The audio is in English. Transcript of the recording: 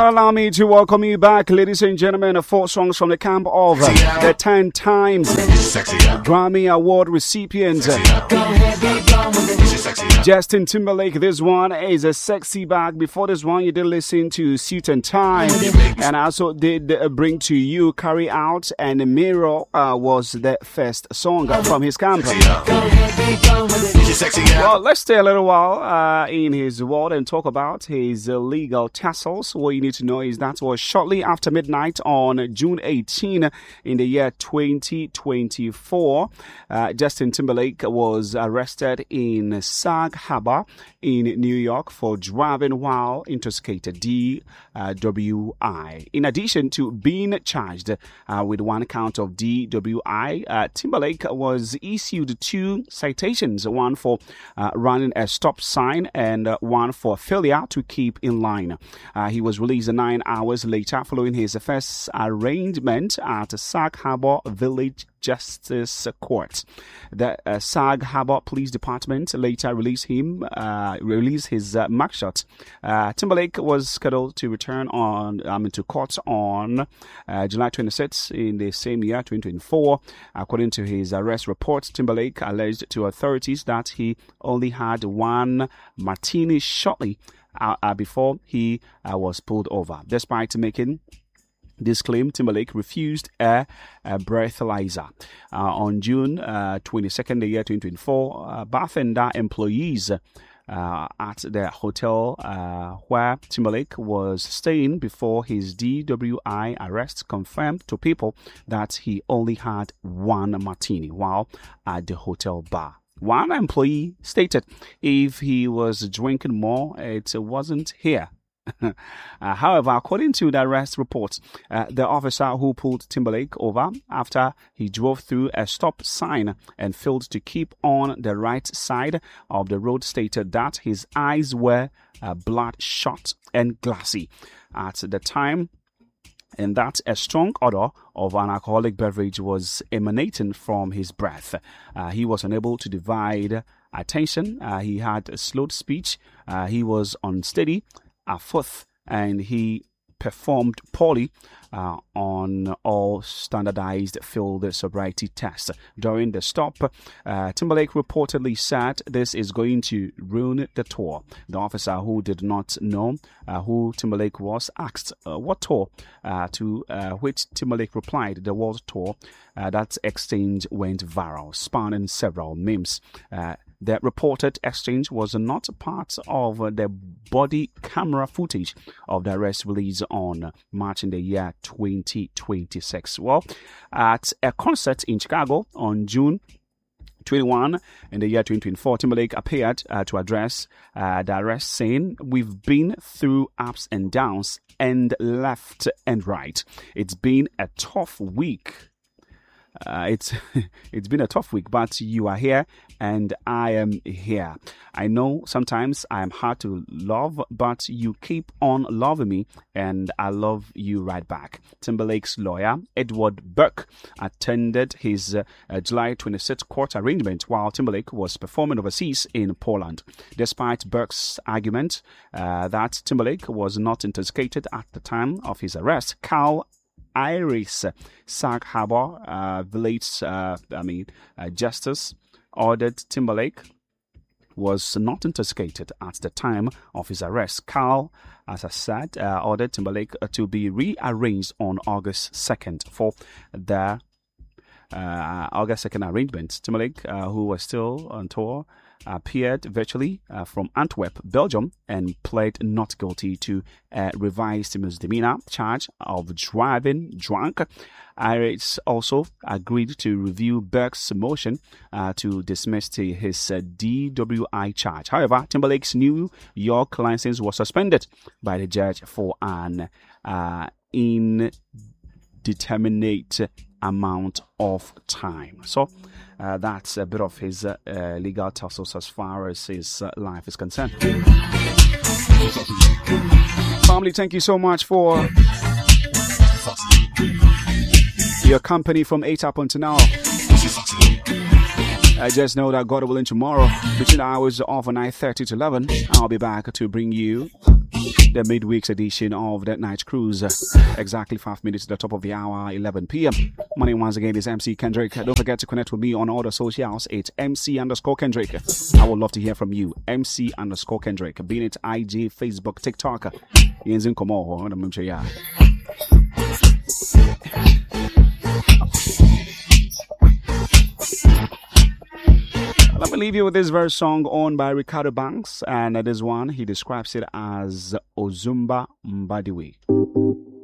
allow me to welcome you back, ladies and gentlemen. 4 songs from the camp of the 10 times Grammy Award recipient Justin Timberlake. This one is a sexy bag. Before this one, you did listen to Suit and Tie, and I also did bring to you Carry Out, and Mirror was the first song from his camp. Well, let's stay a little while in his world and talk about his legal tussles. What you need to know is that was shortly after midnight on June 18 in the year 2024. Justin Timberlake was arrested in Sag Harbor in New York for driving while intoxicated, DWI. In addition to being charged with 1 count of DWI, Timberlake was issued 2 citations, one for running a stop sign and one for failure to keep in line. He was released 9 hours later following his first arraignment at Sag Harbor Village Justice Court. The Sag Harbor Police Department later released his mugshot. Timberlake was scheduled to return to court on July 26 in the same year, 2024. According to his arrest report, Timberlake alleged to authorities that he only had 1 martini shortly before he was pulled over. Despite making this claim, Timberlake refused a breathalyzer. On June 22nd, the year 2024, bartender employees at the hotel where Timberlake was staying before his DWI arrest confirmed to people that he only had 1 martini while at the hotel bar. One employee stated if he was drinking more, it wasn't here. However, according to the arrest reports, the officer who pulled Timberlake over after he drove through a stop sign and failed to keep on the right side of the road stated that his eyes were bloodshot and glassy at the time, and that a strong odor of an alcoholic beverage was emanating from his breath. He was unable to divide attention. He had slurred speech. He was unsteady, afoot, and he performed poorly on all standardized field sobriety tests. During the stop, Timberlake reportedly said this is going to ruin the tour. The officer, who did not know who Timberlake was, asked what tour, to which Timberlake replied, the world tour. That exchange went viral, spanning several memes. The reported exchange was not part of the body camera footage of the arrest released on March in the year 2026. Well, at a concert in Chicago on June 21 in the year 2024, Timberlake appeared to address the arrest, saying, "We've been through ups and downs and left and right. It's been a tough week. It's been a tough week, but you are here and I am here. I know sometimes I am hard to love, but you keep on loving me and I love you right back." Timberlake's lawyer, Edward Burke, attended his July 26th court arraignment while Timberlake was performing overseas in Poland. Despite Burke's argument that Timberlake was not intoxicated at the time of his arrest, Carl Iris, Sag Harbor Village Justice, ordered Timberlake was not intoxicated at the time of his arrest. Carl, as I said, ordered Timberlake to be rearranged on August 2nd for the August 2nd arrangement. Timberlake, who was still on tour, appeared virtually from Antwerp, Belgium, and pled not guilty to a revised misdemeanor charge of driving drunk. Iris also agreed to review Burke's motion to dismiss his DWI charge. However, Timberlake's New York license was suspended by the judge for an indeterminate amount of time. So that's a bit of his legal tussles as far as his life is concerned. Family, thank you so much for your company from 8 up until now. I just know that God willing, tomorrow between the hours of 9:30 to 11, I'll be back to bring you the midweek's edition of That Night Cruise. Exactly 5 minutes to the top of the hour, 11 p.m. My name once again is MC Kendrick. Don't forget to connect with me on all the socials. It's MC_Kendrick. I would love to hear from you. MC_Kendrick. Being it IG, Facebook, TikTok. Come on, I'm sure, yeah. Let me leave you with this verse song owned by Ricardo Banks, and this one he describes it as Ozumba Mbadiwe.